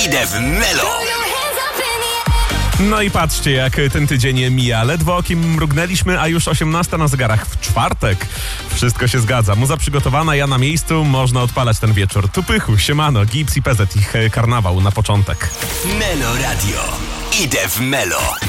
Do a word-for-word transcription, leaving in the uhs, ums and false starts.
Idę w Melo. No i patrzcie, jak ten tydzień mija. Ledwo okiem mrugnęliśmy, a już osiemnasta na zegarach w czwartek. Wszystko się zgadza. Muza przygotowana, ja na miejscu. Można odpalać ten wieczór. Tu Pychu, siemano, Gips i P Z, ich karnawał na początek. Melo Radio. Idę w Melo.